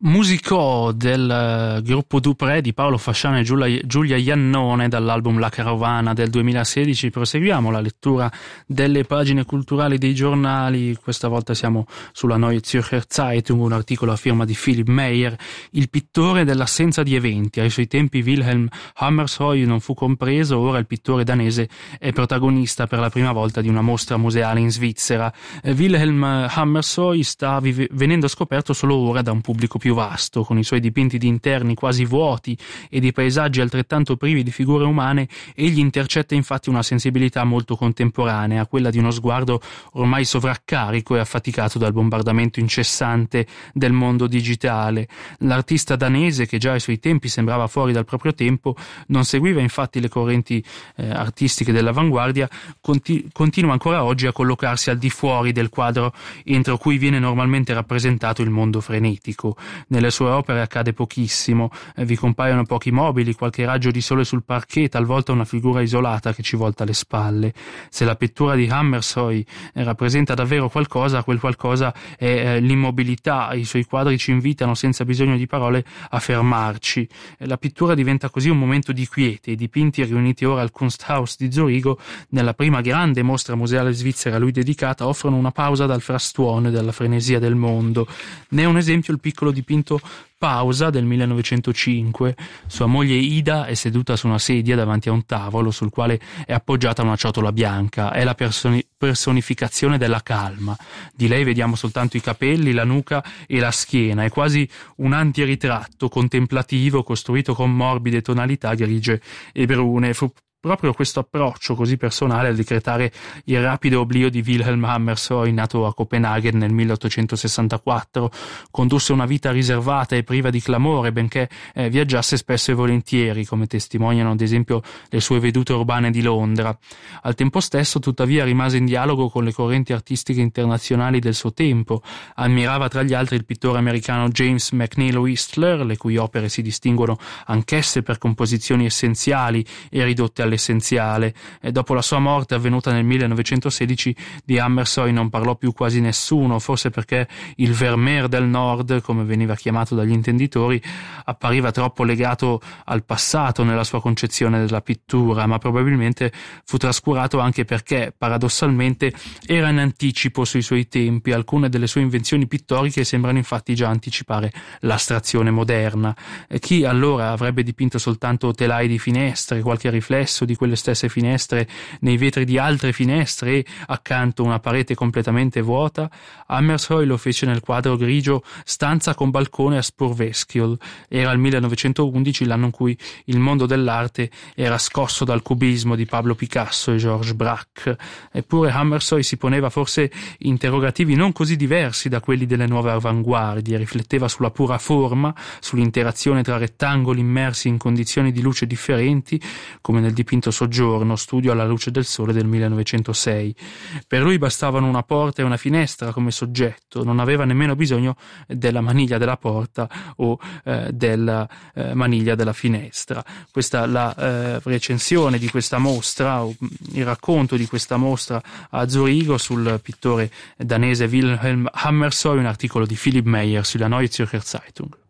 Musicò del gruppo Dupré di Paolo Fasciano e Giulia Iannone dall'album La Carovana del 2016. Proseguiamo la lettura delle pagine culturali dei giornali. Questa volta siamo sulla Neue Zürcher Zeitung, un articolo a firma di Philipp Meyer, il pittore dell'assenza di eventi. Ai suoi tempi Wilhelm Hammershøi non fu compreso, ora il pittore danese è protagonista per la prima volta di una mostra museale in Svizzera. Wilhelm Hammershøi sta venendo scoperto solo ora da un pubblico più vasto. Con i suoi dipinti di interni quasi vuoti e di paesaggi altrettanto privi di figure umane, egli intercetta infatti una sensibilità molto contemporanea, quella di uno sguardo ormai sovraccarico e affaticato dal bombardamento incessante del mondo digitale. L'artista danese, che già ai suoi tempi sembrava fuori dal proprio tempo, non seguiva infatti le correnti artistiche dell'avanguardia, continua ancora oggi a collocarsi al di fuori del quadro entro cui viene normalmente rappresentato il mondo frenetico. Nelle sue opere accade pochissimo, vi compaiono pochi mobili, qualche raggio di sole sul parquet, talvolta una figura isolata che ci volta le spalle. Se la pittura di Hammershøi rappresenta davvero qualcosa, quel qualcosa è l'immobilità. I suoi quadri ci invitano senza bisogno di parole a fermarci. La pittura diventa così un momento di quiete. I dipinti riuniti ora al Kunsthaus di Zurigo, nella prima grande mostra museale svizzera a lui dedicata, offrono una pausa dal frastuono e dalla frenesia del mondo. Ne è un esempio il piccolo dipinto Pausa del 1905. Sua moglie Ida è seduta su una sedia davanti a un tavolo sul quale è appoggiata una ciotola bianca. È la personificazione della calma. Di lei vediamo soltanto i capelli, la nuca e la schiena. È quasi un antiritratto contemplativo costruito con morbide tonalità grigie e brune. Fu proprio questo approccio così personale a decretare il rapido oblio di Wilhelm Hammershøi, nato a Copenaghen nel 1864. Condusse una vita riservata e priva di clamore, benché viaggiasse spesso e volentieri, come testimoniano ad esempio le sue vedute urbane di Londra. Al tempo stesso, tuttavia, rimase in dialogo con le correnti artistiche internazionali del suo tempo. Ammirava tra gli altri il pittore americano James McNeill Whistler, le cui opere si distinguono anch'esse per composizioni essenziali e ridotte all'essenziale. E dopo la sua morte, avvenuta nel 1916, di Hammershøi non parlò più quasi nessuno, forse perché il Vermeer del Nord, come veniva chiamato dagli intenditori, appariva troppo legato al passato nella sua concezione della pittura, ma probabilmente fu trascurato anche perché, paradossalmente, era in anticipo sui suoi tempi. Alcune delle sue invenzioni pittoriche sembrano infatti già anticipare l'astrazione moderna. Chi allora avrebbe dipinto soltanto telai di finestre, qualche riflesso di quelle stesse finestre nei vetri di altre finestre e accanto una parete completamente vuota? Hammershøi lo fece nel quadro grigio Stanza con balcone a Spurveskiol. Era il 1911, l'anno in cui il mondo dell'arte era scosso dal cubismo di Pablo Picasso e Georges Braque. Eppure Hammershøi si poneva forse interrogativi non così diversi da quelli delle nuove avanguardie. Rifletteva sulla pura forma, sull'interazione tra rettangoli immersi in condizioni di luce differenti, come nel dipinto Soggiorno, studio alla luce del sole del 1906. Per lui bastavano una porta e una finestra come soggetto, non aveva nemmeno bisogno della maniglia della porta o della maniglia della finestra. Questa la recensione di questa mostra, il racconto di questa mostra a Zurigo sul pittore danese Wilhelm Hammershøi, un articolo di Philipp Meyer sulla Neue Zürcher Zeitung.